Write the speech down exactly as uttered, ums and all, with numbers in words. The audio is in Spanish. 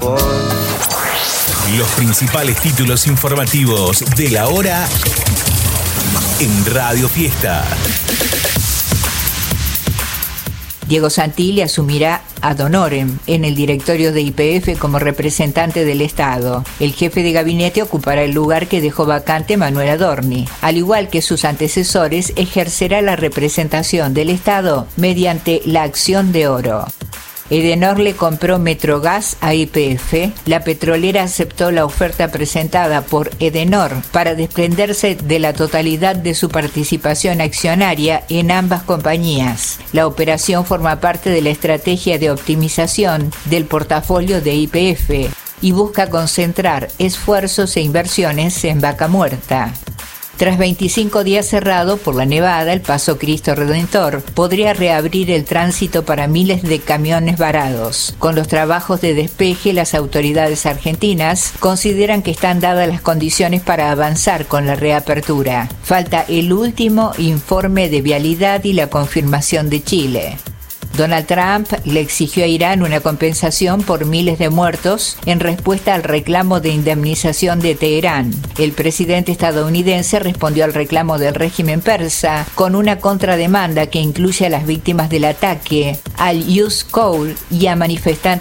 Los principales títulos informativos de la hora en Radio Fiesta. Diego Santilli asumirá ad honorem en el directorio de Y P F como representante del Estado. El jefe de gabinete ocupará el lugar que dejó vacante Manuel Adorni. Al igual que sus antecesores, ejercerá la representación del Estado mediante la acción de oro. Edenor le compró Metrogas a Y P F. La petrolera aceptó la oferta presentada por Edenor para desprenderse de la totalidad de su participación accionaria en ambas compañías. La operación forma parte de la estrategia de optimización del portafolio de Y P F y busca concentrar esfuerzos e inversiones en Vaca Muerta. Tras veinticinco días cerrado por la nevada, el Paso Cristo Redentor podría reabrir el tránsito para miles de camiones varados. Con los trabajos de despeje, las autoridades argentinas consideran que están dadas las condiciones para avanzar con la reapertura. Falta el último informe de vialidad y la confirmación de Chile. Donald Trump le exigió a Irán una compensación por miles de muertos en respuesta al reclamo de indemnización de Teherán. El presidente estadounidense respondió al reclamo del régimen persa con una contrademanda que incluye a las víctimas del ataque al Yus Cole y a manifestantes